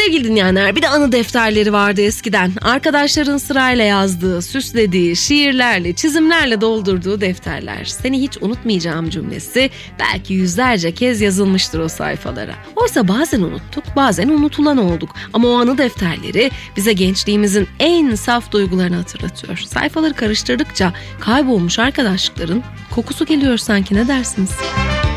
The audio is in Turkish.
Sevgili dinleyenler, bir de anı defterleri vardı eskiden. Arkadaşların sırayla yazdığı, süslediği, şiirlerle, çizimlerle doldurduğu defterler. Seni hiç unutmayacağım cümlesi belki yüzlerce kez yazılmıştır o sayfalara. Oysa bazen unuttuk, bazen unutulan olduk. Ama o anı defterleri bize gençliğimizin en saf duygularını hatırlatıyor. Sayfaları karıştırdıkça kaybolmuş arkadaşlıkların kokusu geliyor sanki, ne dersiniz?